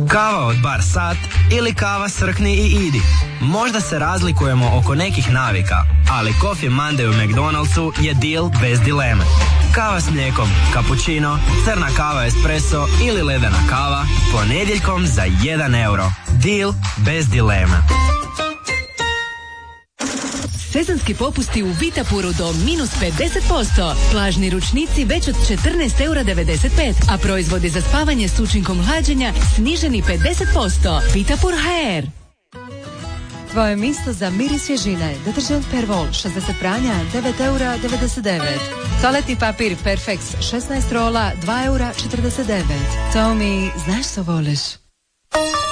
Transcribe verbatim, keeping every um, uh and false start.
Kava od Bar Sat ili kava Srkni i Idi. Možda se razlikujemo oko nekih navika, ali Coffee Monday u McDonald'su je deal bez dileme. Kava s mlijekom, cappuccino, crna kava espresso ili ledena kava ponedjeljkom za jedan euro. Deal bez dileme. Sezonski popusti u Vitapuru do minus pedeset posto. Plažni ručnici već od četrnaest devedeset pet eura, a proizvodi za spavanje s učinkom hlađenja sniženi pedeset posto. Vitapur ha er. Tvoje mjesto za mir i svježine. Deterđent Pervol, šezdeset pranja, devet devedeset devet eura. Toaletni papir Perfex, šesnaest rola, dva četrdeset devet eura. Tommy, znaš što voliš?